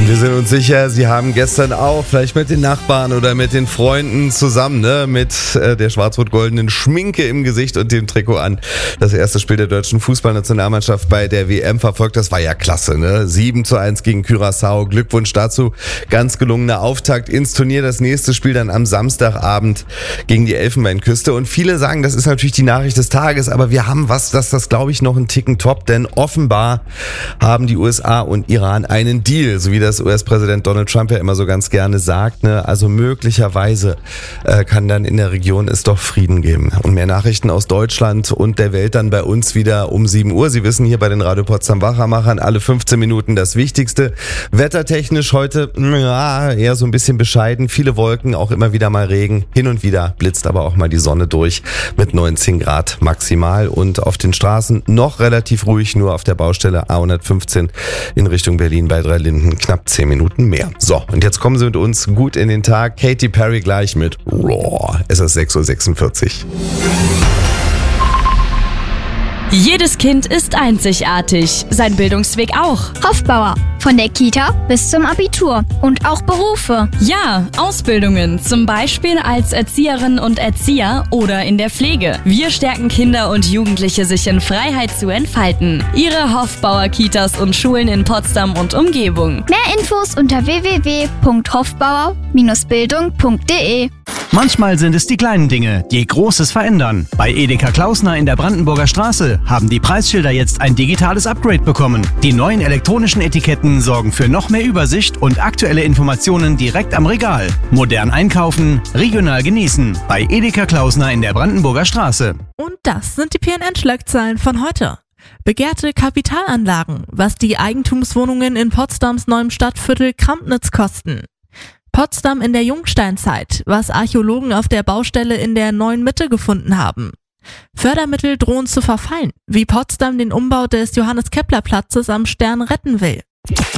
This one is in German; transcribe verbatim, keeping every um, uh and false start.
Wir sind uns sicher, Sie haben gestern auch vielleicht mit den Nachbarn oder mit den Freunden zusammen, ne, mit äh, der schwarz-rot-goldenen Schminke im Gesicht und dem Trikot an, das erste Spiel der deutschen Fußballnationalmannschaft bei der W M verfolgt. Das war ja klasse, ne? sieben zu eins gegen Curaçao. Glückwunsch dazu. Ganz gelungener Auftakt ins Turnier. Das nächste Spiel dann am Samstagabend gegen die Elfenbeinküste. Und viele sagen, das ist natürlich die Nachricht des Tages, aber wir haben was, das das glaube ich noch einen Ticken top, denn offenbar haben die U S A und Iran einen Deal, so wie das U S-Präsident Donald Trump ja immer so ganz gerne sagt, ne? Also möglicherweise äh, kann dann in der Region es doch Frieden geben. Und mehr Nachrichten aus Deutschland und der Welt dann bei uns wieder um sieben Uhr. Sie wissen, hier bei den Radio Potsdam Wachmachern alle fünfzehn Minuten das Wichtigste. Wettertechnisch heute ja, eher so ein bisschen bescheiden. Viele Wolken, auch immer wieder mal Regen. Hin und wieder blitzt aber auch mal die Sonne durch mit neunzehn Grad maximal. Und auf den Straßen noch relativ ruhig, nur auf der Baustelle A hundertfünfzehn in Richtung Berlin bei Dreilinden knapp zehn Minuten mehr. So, und jetzt kommen Sie mit uns gut in den Tag. Katy Perry gleich mit Raw. Es ist sechs Uhr sechsundvierzig. Jedes Kind ist einzigartig, sein Bildungsweg auch. Hofbauer, von der Kita bis zum Abitur und auch Berufe. Ja, Ausbildungen, zum Beispiel als Erzieherin und Erzieher oder in der Pflege. Wir stärken Kinder und Jugendliche, sich in Freiheit zu entfalten. Ihre Hofbauer Kitas und Schulen in Potsdam und Umgebung. Mehr Infos unter w w w punkt hofbauer Bindestrich bildung punkt d e. Manchmal sind es die kleinen Dinge, die Großes verändern. Bei Edeka Klausner in der Brandenburger Straße haben die Preisschilder jetzt ein digitales Upgrade bekommen. Die neuen elektronischen Etiketten sorgen für noch mehr Übersicht und aktuelle Informationen direkt am Regal. Modern einkaufen, regional genießen. Bei Edeka Klausner in der Brandenburger Straße. Und das sind die P N N-Schlagzeilen von heute. Begehrte Kapitalanlagen, was die Eigentumswohnungen in Potsdams neuem Stadtviertel Krampnitz kosten. Potsdam in der Jungsteinzeit, was Archäologen auf der Baustelle in der Neuen Mitte gefunden haben. Fördermittel drohen zu verfallen, wie Potsdam den Umbau des Johannes-Kepler-Platzes am Stern retten will.